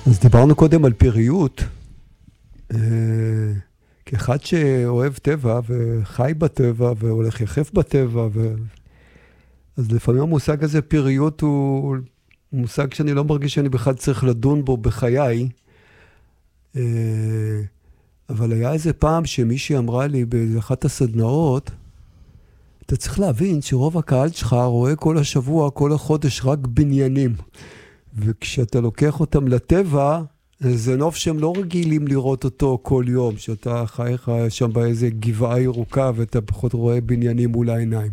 אז דיברנו קודם על פריות, כאחד שאוהב טבע וחי בטבע והולך יחף בטבע, אז לפעמים המושג הזה פריות הוא מושג שאני לא מרגיש שאני בכלל צריך לדון בו בחיי, אבל היה איזה פעם שמישהי אמרה לי באחת הסדנאות, אתה צריך להבין שרוב הקהל שלך רואה כל השבוע, כל החודש רק בניינים. וכשאתה לוקח אותם לטבע, זה נוף שהם לא רגילים לראות אותו כל יום, שאתה חייך שם באיזה גבעה ירוקה, ואתה פחות רואה בניינים מול העיניים.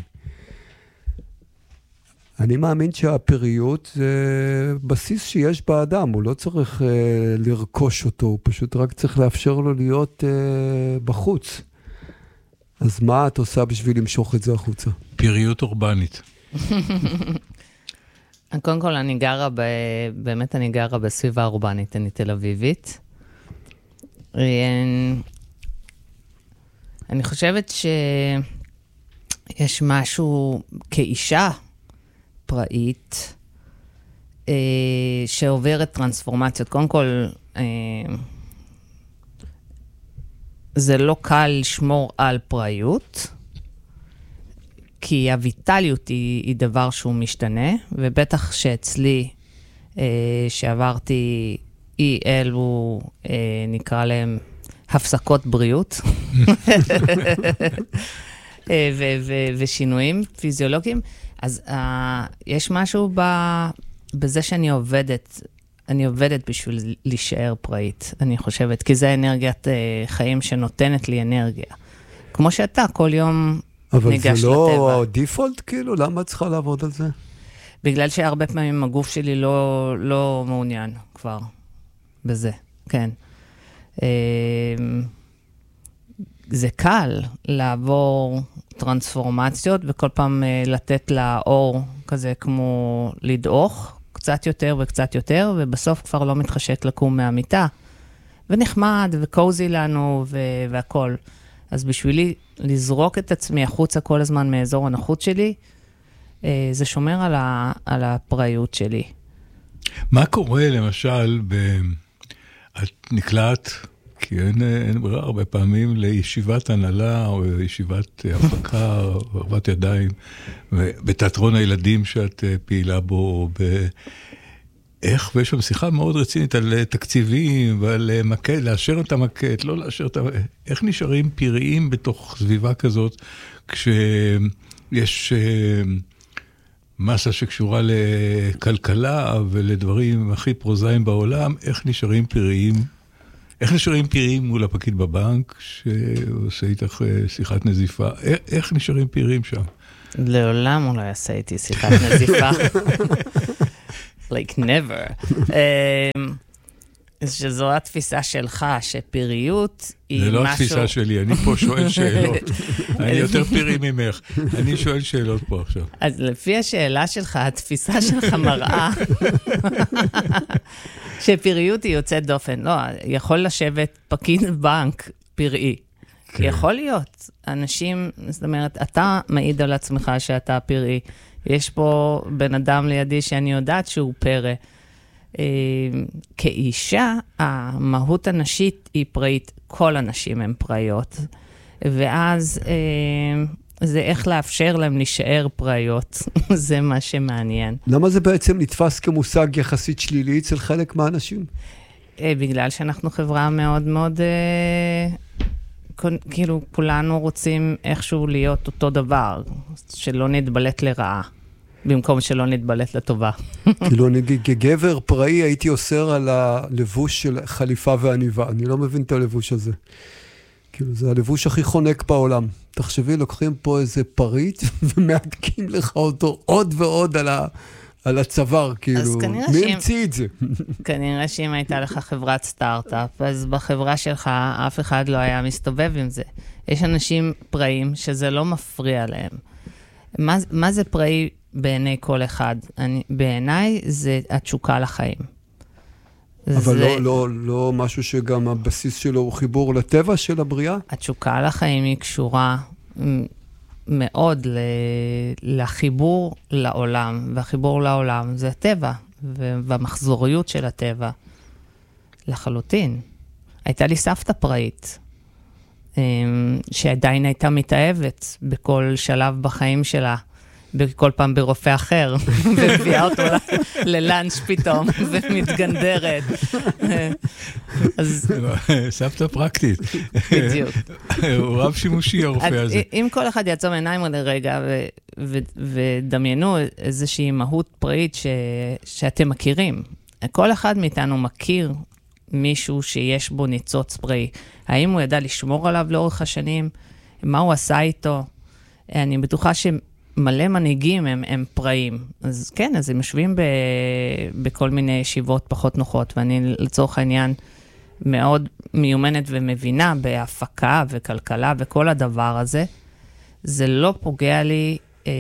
אני מאמין שהפריות זה בסיס שיש באדם, הוא לא צריך לרכוש אותו, הוא פשוט רק צריך לאפשר לו להיות בחוץ. אז מה את עושה בשביל למשוך את זה החוצה? פריות אורבנית. קודם כל, באמת אני גרה בסביבה אורבנית, אני תל אביבית. אני חושבת שיש משהו כאישה פראית, שעוברת טרנספורמציות. קודם כל, זה לא קל לשמור על פראיות, כי הויטליות היא דבר שהוא משתנה, ובטח שאצלי, שעברתי אלו, נקרא להם הפסקות בריאות, ושינויים פיזיולוגיים, אז יש משהו בזה שאני עובדת בשביל להישאר פראית, אני חושבת, כי זה אנרגיית חיים שנותנת לי אנרגיה. כמו שאתה כל יום ניגש לטבע. אבל זה לא הדיפולט כאילו? למה את צריכה לעבוד על זה? בגלל שהרבה פעמים הגוף שלי לא מעוניין כבר בזה, כן. זה קל לעבור טרנספורמציות, וכל פעם לתת לאור כזה כמו לדעוך, קצת יותר וקצת יותר, ובסוף כבר לא מתחשק לקום מהמיטה. ונחמד וקוזי לנו והכל. אז בשבילי לזרוק את עצמי החוצה כל הזמן מאזור הנוחות שלי, זה שומר על הפראיות שלי. מה קורה למשל, את נקלעת, כי אין ברירה הרבה פעמים, לישיבת הנהלה או ישיבת הפקה או ערבת ידיים, בתיאטרון הילדים שאת פעילה בו, ויש שם שיחה מאוד רצינית על תקציבים ועל מקט, לאשר את המקט, לא לאשר את המקט. איך נשארים פראיים בתוך סביבה כזאת, כשיש מסה שקשורה לכלכלה ולדברים הכי פרוזאיים בעולם, איך נשארים פראיים? איך נשארים פראיים מול הפקיד בבנק, שעושה איתך שיחת נזיפה? איך נשארים פראיים שם? לעולם הוא לא יעשה איתי שיחת נזיפה. like never. שזו התפיסה שלך, שפראיות היא משהו... זה לא התפיסה שלי, אני פה שואל שאלות. אני יותר פראי ממך. אני שואל שאלות פה עכשיו. אז לפי השאלה שלך, התפיסה שלך מראה שפראיות היא יוצאת דופן. לא, יכול לשבת פקיד בנק פראי. יכול להיות. אנשים, זאת אומרת, אתה מעיד על עצמך שאתה פראי. יש פה בן אדם לידי שאני יודעת שהוא פרא. כאישה, המהות הנשית היא פראית. כל הנשים הן פראיות. ואז זה איך לאפשר להם להישאר פראיות. זה מה שמעניין. למה זה בעצם נתפס כמושג יחסית שלילי אצל חלק מהאנשים? בגלל שאנחנו חברה מאוד מאוד... כאילו כולנו רוצים איכשהו להיות אותו דבר, שלא נתבלט לרעה, במקום שלא נתבלט לטובה. כאילו אני כגבר פראי הייתי אוסר על הלבוש של חליפה ועניבה, אני לא מבין את הלבוש הזה. כאילו זה הלבוש הכי חונק בעולם. תחשבי, לוקחים פה איזה פריט ומעדקים לך אותו עוד ועוד על הצוואר, כאילו, מי המציא את זה? כנראה שאם הייתה לך חברת סטארט-אפ, אז בחברה שלך אף אחד לא היה מסתובב עם זה. יש אנשים פראיים שזה לא מפריע להם. מה זה פראי בעיני כל אחד? בעיניי זה התשוקה לחיים. אבל לא משהו שגם הבסיס שלו הוא חיבור לטבע של הבריאה? התשוקה לחיים היא קשורה מאוד לחיבור לעולם, והחיבור לעולם זה הטבע, והמחזוריות של הטבע. לחלוטין. הייתה לי סבתא פראית, שעדיין הייתה מתאהבת בכל שלב בחיים שלה, בכל פעם ברופא אחר, והביאה אותו ללאנץ' פתאום, ומתגנדרת. סבתא פרקטית. בדיוק. הוא רב שימושי הרופא הזה. אם כל אחד יעצום עיניים לרגע, ודמיינו איזושהי מהות פראית שאתם מכירים. כל אחד מאיתנו מכיר מישהו שיש בו ניצוץ פראי. האם הוא ידע לשמור עליו לאורך השנים? מה הוא עשה איתו? אני בטוחה שמלא מנהיגים הם פראיים. אז כן, אז הם יושבים בכל מיני ישיבות פחות נוחות, ואני לצורך העניין מאוד מיומנת ומבינה בהפקה וכלכלה וכל הדבר הזה. זה לא פוגע לי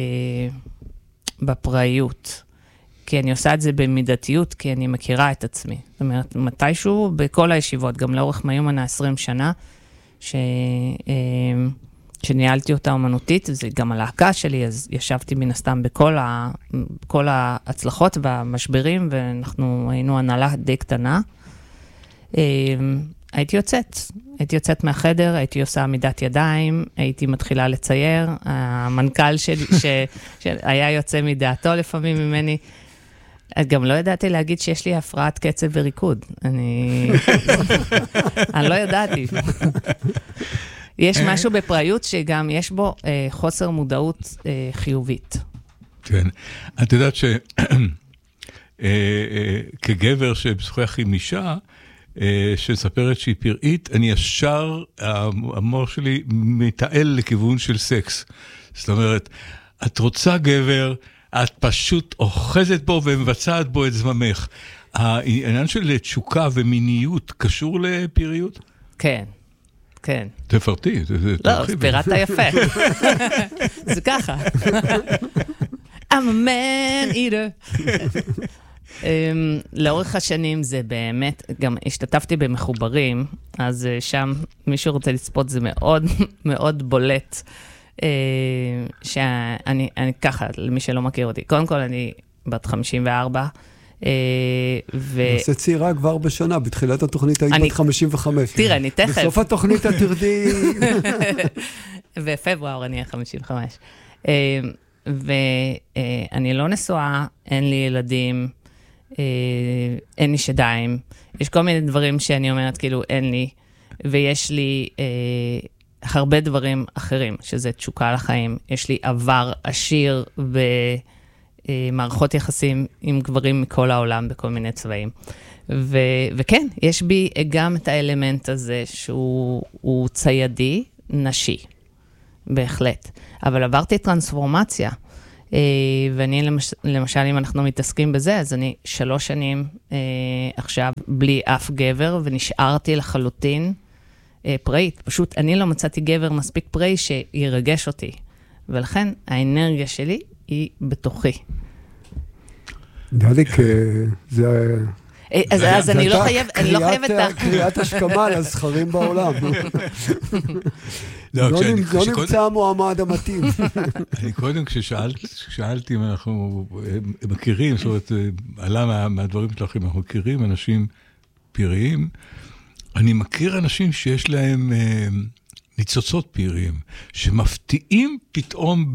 בפראיות. כי אני עושה את זה במידתיות, כי אני מכירה את עצמי. זאת אומרת, מתישהו בכל הישיבות, גם לאורך מיומן 20 שנה, שניהלתי אותה אומנותית, זה גם הלהקה שלי, אז ישבתי מן הסתם בכל ההצלחות והמשברים, ואנחנו היינו הנהלה די קטנה. הייתי יוצאת מהחדר, הייתי עושה עמידת ידיים, הייתי מתחילה לצייר, המנכ"ל שלי, שהיה יוצא מדעתו לפעמים ממני, גם לא ידעתי להגיד שיש לי הפרעת קצב וריקוד. אני לא ידעתי. יש משהו בפראיות שגם יש בו חוסר מודעות חיובית. כן. את יודעת שכגבר שמשוחח עם אישה, שספרת שהיא פראית, אני ישר, המוח שלי מתעל לכיוון של סקס. זאת אומרת, את רוצה גבר, את פשוט אוחזת בו ומבצעת בו את זממך. העניין של תשוקה ומיניות קשור לפראיות? כן, כן. תפרטי. לא, פירטת יפה. זה ככה. I'm a man eater. לאורך השנים זה באמת, גם השתתפתי במחוברים, אז שם מישהו רוצה לצפות, זה מאוד מאוד בולט. שאני ככה, למי שלא מכיר אותי, קודם כל אני בת 54, נעשה צעירה כבר בשנה, בתחילת התוכנית היית בת 55. תראה, אני תכף. בסוף התוכנית התרדי. בפברואר אני אהיה 55. ואני לא נשואה, אין לי ילדים, אין לי שדיים, יש כל מיני דברים שאני אומרת, כאילו, אין לי, ויש לי הרבה דברים אחרים, שזה תשוקה לחיים. יש לי עבר עשיר במערכות יחסים עם גברים מכל העולם, בכל מיני צבעים. וכן, יש בי גם את האלמנט הזה, שהוא ציידי, נשי, בהחלט. אבל עברתי טרנספורמציה, ואני למשל, אם אנחנו מתעסקים בזה, אז אני 3 שנים עכשיו בלי אף גבר, ונשארתי לחלוטין פראית. פשוט אני לא מצאתי גבר מספיק פראי שירגש אותי. ולכן האנרגיה שלי היא בתוכי. דליק, זה... אז אני לא חייבת... קריאת השכמה לזכרים בעולם. לא נמצא המועמד המתאים. אני קודם כששאלתי אם אנחנו מכירים, זאת אומרת, עלה מהדברים שלכם, אנחנו מכירים אנשים פראיים, אני מכיר אנשים שיש להם ניצוצות פראיים, שמפתיעים פתאום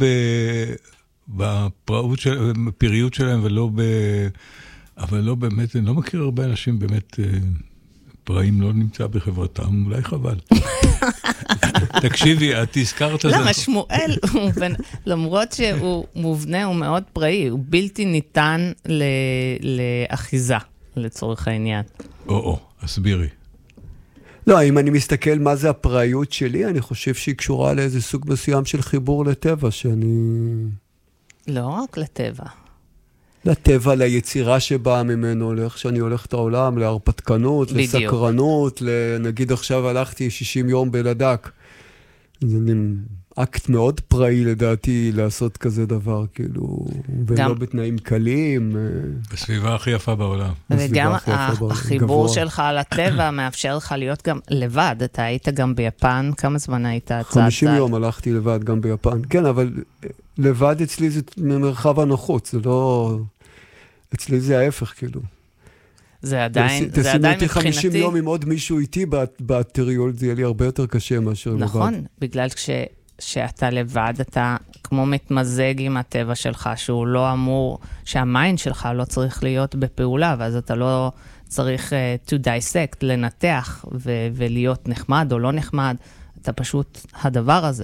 בפראיות שלהם, אבל לא באמת, אני לא מכיר הרבה אנשים באמת פראים, לא נמצא בחברתם, אולי חבל. תקשיבי, את הזכרת את זה. למה, שמואל, למרות שהוא מובנה, הוא מאוד פראי, הוא בלתי ניתן לאחיזה, לצורך העניין. הסבירי. לא, אם אני מסתכל מה זה הפראיות שלי, אני חושב שהיא קשורה לאיזה סוג מסוים של חיבור לטבע, שאני... לא רק לטבע. לטבע, ליצירה שבאה ממנו, לאיך שאני הולך את העולם, להרפתקנות, לסקרנות, נגיד עכשיו הלכתי 60 יום בלדק. זה אקט מאוד פראי לדעתי לעשות כזה דבר, כאילו, ולא בתנאים קלים. בסביבה הכי יפה בעולם. וגם החיבור שלך לטבע מאפשר לך להיות גם לבד. אתה היית גם ביפן, כמה זמן היית? 50 יום הלכתי לבד גם ביפן. כן, אבל לבד אצלי זה ממרחב הנוחות, זה לא... אצלי זה ההפך, כאילו. זה עדיין תשימי אותי 50 מבחינתי... יום עם עוד מישהו איתי בטריול, זה יהיה לי הרבה יותר קשה מאשר לבד. נכון, בגלל שאתה לבד, אתה כמו מתמזג עם הטבע שלך, שהוא לא אמור, שהמיינד שלך לא צריך להיות בפעולה, ואז אתה לא צריך to dissect, לנתח ולהיות נחמד או לא נחמד, אתה פשוט הדבר הזה.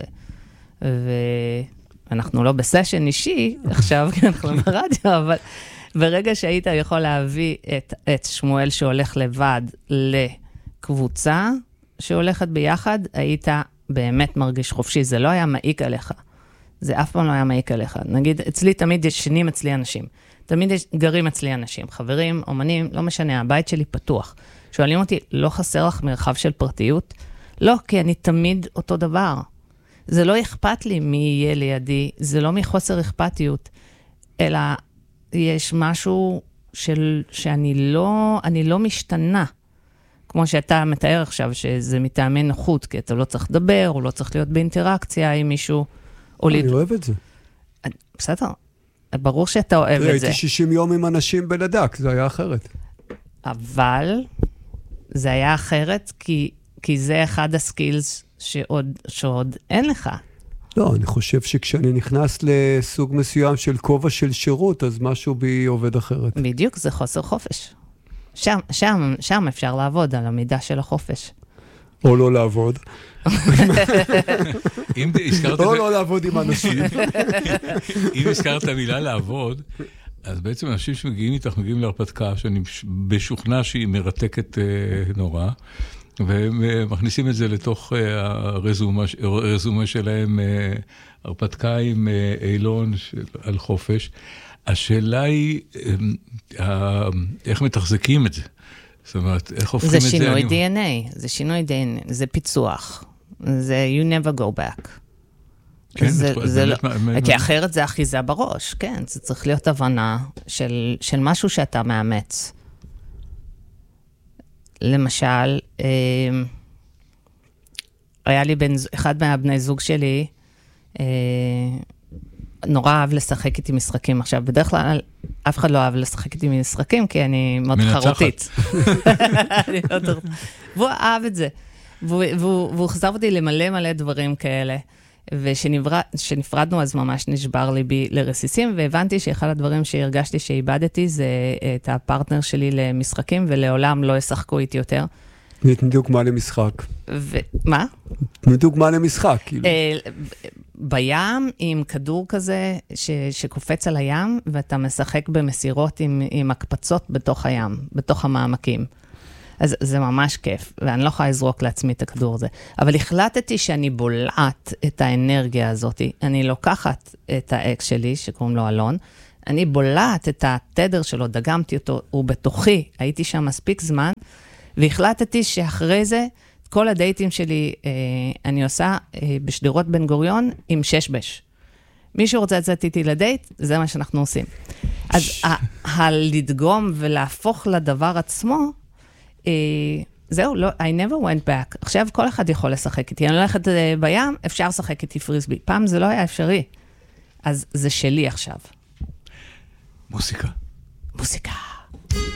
ואנחנו לא בסשן אישי, עכשיו אנחנו ברדיו, אבל ברגע שהיית יכול להביא את שמואל שהולך לבד לקבוצה שהולכת ביחד, היית באמת מרגיש חופשי, זה לא היה מעיק עליך. זה אף פעם לא היה מעיק עליך. נגיד, אצלי תמיד ישנים אצלי אנשים. תמיד גרים אצלי אנשים, חברים, אומנים, לא משנה, הבית שלי פתוח. שואלים אותי, לא חסר לך מרחב של פרטיות? לא, כי אני תמיד אותו דבר. זה לא אכפת לי מי יהיה לידי, זה לא מחוסר אכפתיות, אלא יש משהו שאני לא משתנה. כמו שאתה מתאר עכשיו, שזה מטעמי נוחות, כי אתה לא צריך לדבר, או לא צריך להיות באינטראקציה עם מישהו. אני אוהב את זה. בסדר, ברור שאתה אוהב את זה. הייתי 60 יום עם אנשים בלדק, זה היה אחרת. אבל זה היה אחרת, כי זה אחד הסקילס שעוד אין לך. לא, אני חושב שכשאני נכנס לסוג מסוים של כובע של שירות, אז משהו בי עובד אחרת. בדיוק, זה חוסר חופש. שם אפשר לעבוד על המידה של החופש. או לא לעבוד. או לא לעבוד עם אנשים. אם הזכרת המילה לעבוד, אז בעצם אנשים שמגיעים איתך, מגיעים להרפתקה, שאני בשוכנע שהיא מרתקת נורא, והם מכניסים את זה לתוך הרזומה שלהם, הרפתקה עם אילון על חופש. השאלה היא, איך מתחזקים את זה? זאת אומרת, איך הופכים את זה? זה שינוי DNA, זה שינוי DNA, זה פיצוח. זה you never go back. כן, כי אחרת זה אחיזה בראש, כן, זה צריך להיות הבנה של משהו שאתה מאמץ. למשל, היה לי אחד מהבני זוג שלי, נורא אהב לשחק איתי משחקים. עכשיו, בדרך כלל אף אחד לא אהב לשחק איתי משחקים, כי אני מאוד חרותית. והוא אהב את זה. והוא חזר אותי למלא דברים כאלה. ושנפרדנו, אז ממש נשבר ליבי לרסיסים, והבנתי שאחד הדברים שהרגשתי שאיבדתי, זה את הפרטנר שלי למשחקים, ולעולם לא ישחקו איתי יותר. תני דוגמה למשחק. מה? תני דוגמה למשחק. בים עם כדור כזה שקופץ על הים, ואתה משחק במסירות עם הקפצות בתוך הים, בתוך המעמקים. אז זה ממש כיף, ואני לא יכולה לזרוק לעצמי את הכדור הזה. אבל החלטתי שאני בולעת את האנרגיה הזאת. אני לוקחת את האקס שלי, שקוראים לו אלון, אני בולעת את התדר שלו, דגמתי אותו, הוא בתוכי, הייתי שם מספיק זמן, והחלטתי שאחרי זה, כל הדייטים שלי אני עושה בשדרות בן גוריון עם ששבש. מישהו רוצה לצאת איתי לדייט, זה מה שאנחנו עושים. אז הלדגום ולהפוך לדבר עצמו, זהו, לא, I never went back. עכשיו כל אחד יכול לשחק איתי. אני הולכת בים, אפשר לשחק איתי פריסבי. פעם זה לא היה אפשרי. אז זה שלי עכשיו. מוסיקה. מוסיקה.